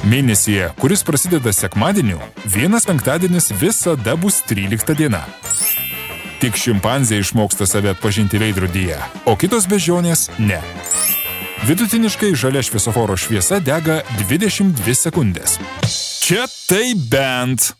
Mėnesyje, kuris prasideda sekmadieniu, vienas penktadienis visada bus 13 diena. Tik šimpanzė išmoksta save atpažinti veidrodyje, o kitos beždžionės ne. Vidutiniškai žalia šviesoforo šviesa dega 22 sekundės. Čia tai bent.